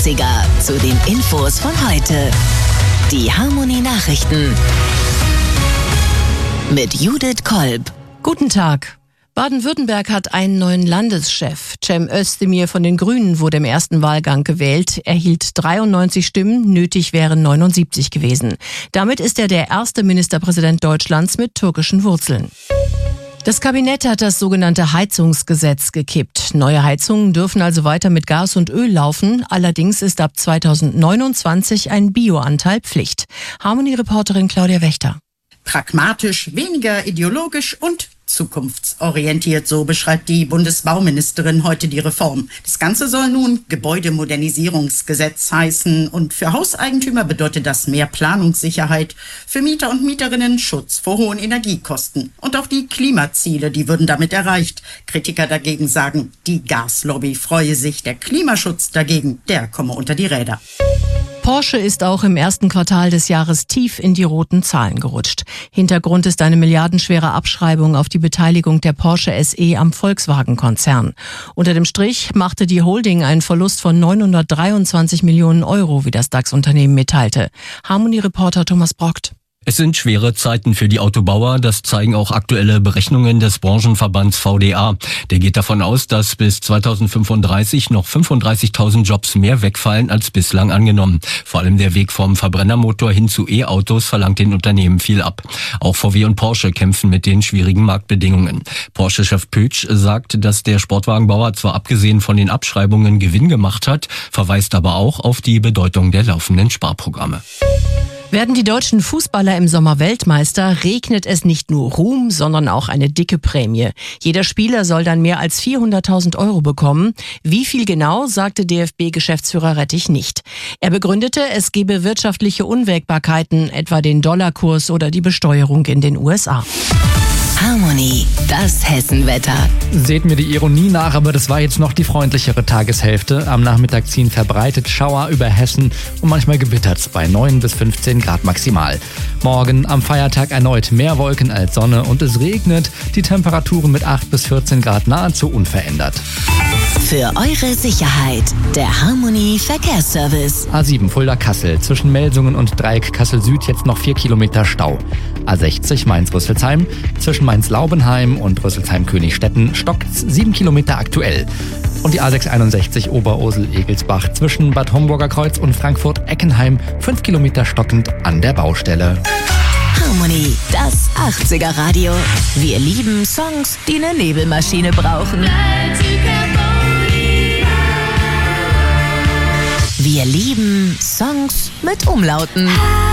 80er zu den Infos von heute. Die Harmony Nachrichten mit Judith Kolb. Guten Tag. Baden-Württemberg hat einen neuen Landeschef. Cem Özdemir von den Grünen wurde im ersten Wahlgang gewählt, erhielt 93 Stimmen, nötig wären 79 gewesen. Damit ist er der erste Ministerpräsident Deutschlands mit türkischen Wurzeln. Das Kabinett hat das sogenannte Heizungsgesetz gekippt. Neue Heizungen dürfen also weiter mit Gas und Öl laufen. Allerdings ist ab 2029 ein Bioanteil Pflicht. Harmony-Reporterin Claudia Wächter. Pragmatisch, weniger ideologisch und zukunftsorientiert, so beschreibt die Bundesbauministerin heute die Reform. Das Ganze soll nun Gebäudemodernisierungsgesetz heißen und für Hauseigentümer bedeutet das mehr Planungssicherheit, für Mieter und Mieterinnen Schutz vor hohen Energiekosten. Und auch die Klimaziele, die würden damit erreicht. Kritiker dagegen sagen, die Gaslobby freue sich, der Klimaschutz dagegen, der komme unter die Räder. Porsche ist auch im ersten Quartal des Jahres tief in die roten Zahlen gerutscht. Hintergrund ist eine milliardenschwere Abschreibung auf die Beteiligung der Porsche SE am Volkswagen-Konzern. Unter dem Strich machte die Holding einen Verlust von 923 Millionen Euro, wie das DAX-Unternehmen mitteilte. Harmony-Reporter Thomas Brockt. Es sind schwere Zeiten für die Autobauer, das zeigen auch aktuelle Berechnungen des Branchenverbands VDA. Der geht davon aus, dass bis 2035 noch 35.000 Jobs mehr wegfallen als bislang angenommen. Vor allem der Weg vom Verbrennermotor hin zu E-Autos verlangt den Unternehmen viel ab. Auch VW und Porsche kämpfen mit den schwierigen Marktbedingungen. Porsche-Chef Pötsch sagt, dass der Sportwagenbauer zwar abgesehen von den Abschreibungen Gewinn gemacht hat, verweist aber auch auf die Bedeutung der laufenden Sparprogramme. Werden die deutschen Fußballer im Sommer Weltmeister, regnet es nicht nur Ruhm, sondern auch eine dicke Prämie. Jeder Spieler soll dann mehr als 400.000 Euro bekommen. Wie viel genau, sagte DFB-Geschäftsführer Rettich nicht. Er begründete, es gebe wirtschaftliche Unwägbarkeiten, etwa den Dollarkurs oder die Besteuerung in den USA. Harmony, das Hessenwetter. Seht mir die Ironie nach, aber das war jetzt noch die freundlichere Tageshälfte. Am Nachmittag ziehen verbreitet Schauer über Hessen und manchmal gewittert's bei 9 bis 15 Grad maximal. Morgen am Feiertag erneut mehr Wolken als Sonne und es regnet. Die Temperaturen mit 8 bis 14 Grad nahezu unverändert. Für eure Sicherheit, der Harmony Verkehrsservice. A7 Fulda-Kassel, zwischen Melsungen und Dreieck Kassel-Süd jetzt noch 4 Kilometer Stau. A60 Mainz-Rüsselsheim, zwischen Mainz-Laubenheim und Rüsselsheim-Königstetten stockt's 7 Kilometer aktuell. Und die A661 Oberursel-Egelsbach zwischen Bad Homburger Kreuz und Frankfurt-Eckenheim 5 Kilometer stockend an der Baustelle. Harmony, das 80er Radio. Wir lieben Songs, die eine Nebelmaschine brauchen. Wir lieben Songs mit Umlauten.